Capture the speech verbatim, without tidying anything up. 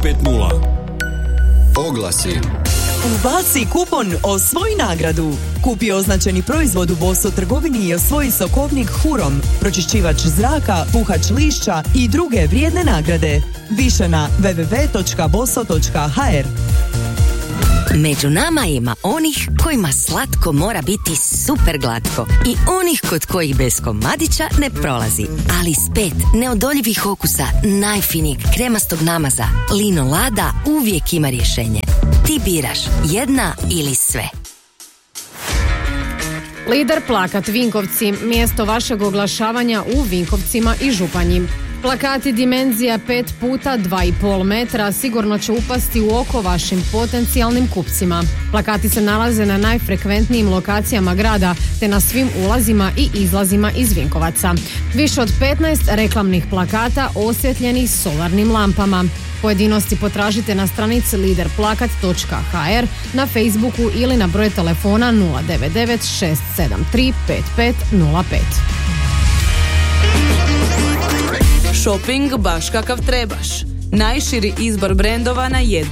pet nula. Oglasi. Ubaci kupon Osvoj nagradu. Kupi označeni proizvod u Boso trgovini i osvoji sokovnik Hurom, pročišćivač zraka, puhač lišća i druge vrijedne nagrade. Više na w w w točka boso točka h r. Među nama ima onih kojima slatko mora biti super glatko i onih kod kojih bez komadića ne prolazi. Ali s pet neodoljivih okusa najfinijeg kremastog namaza Lino Lada uvijek ima rješenje. Ti biraš jedna ili sve. Lider plakat Vinkovci, mjesto vašeg oglašavanja u Vinkovcima i Županji. Plakati dimenzija pet puta dva i pol metra sigurno će upasti u oko vašim potencijalnim kupcima. Plakati se nalaze na najfrekventnijim lokacijama grada te na svim ulazima i izlazima iz Vinkovaca. Više od petnaest reklamnih plakata osvjetljenih solarnim lampama. Pojedinosti potražite na stranici liderplakat točka h r, na Facebooku ili na broj telefona nula devet devet šest sedam tri pet pet nula pet. Shopping baš kakav trebaš. Najširi izbor brendova na jednom